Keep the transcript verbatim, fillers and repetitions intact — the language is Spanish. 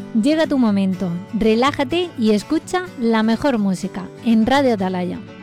Llega tu momento, relájate y escucha la mejor música en Radio Atalaya.